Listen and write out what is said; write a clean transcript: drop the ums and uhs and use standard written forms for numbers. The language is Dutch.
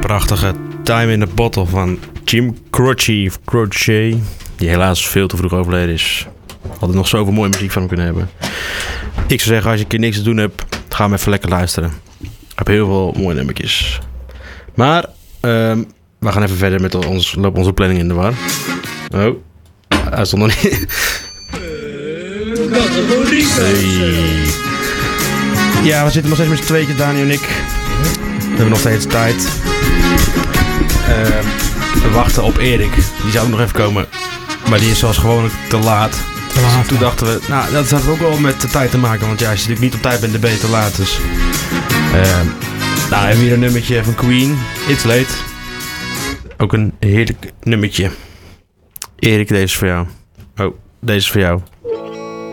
prachtige Time in a Bottle van Jim Croce, die helaas veel te vroeg overleden is. Hadden nog zoveel mooie muziek van hem kunnen hebben. Ik zou zeggen, als je een keer niks te doen hebt, ga hem even lekker luisteren. Ik heb heel veel mooie nummertjes. Maar we gaan even verder met onze planning in de war. Oh, hij stond nog niet. Hey. Ja, we zitten nog steeds met z'n tweetjes, Daniel en ik. We hebben nog steeds tijd. We wachten op Erik. Die zou ook nog even komen. Maar die is zoals gewoonlijk te laat. Dus toen dachten we, nou, dat had ook wel met de tijd te maken. Want ja, als je natuurlijk niet op tijd bent, dan ben je te laat. Dus we hebben hier een nummertje van Queen. It's Late. Ook een heerlijk nummertje. Erik, deze is voor jou. Oh, deze is voor jou.